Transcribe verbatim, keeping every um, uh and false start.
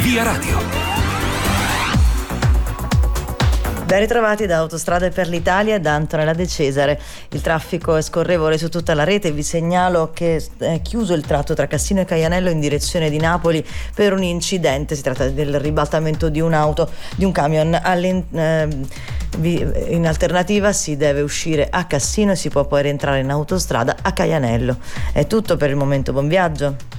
Via Radio. Ben ritrovati da Autostrade per l'Italia e da Antonella De Cesare. Il traffico è scorrevole su tutta la rete. Vi segnalo che è chiuso il tratto tra Cassino e Caianello in direzione di Napoli per un incidente. Si tratta del ribaltamento di un'auto, di un camion. In alternativa si deve uscire a Cassino e si può poi rientrare in autostrada a Caianello. È tutto per il momento, buon viaggio.